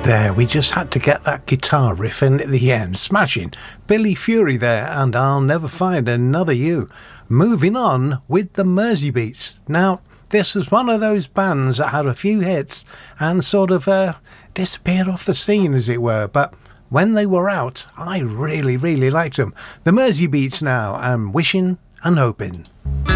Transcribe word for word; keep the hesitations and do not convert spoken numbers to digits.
There, we just had to get that guitar riff in at the end. Smashing. Billy Fury there, and I'll Never Find Another You. Moving on with the Merseybeats. Now, this was one of those bands that had a few hits and sort of uh, disappeared off the scene, as it were. But when they were out, I really, really liked them. The Merseybeats now, and Wishing and Hoping.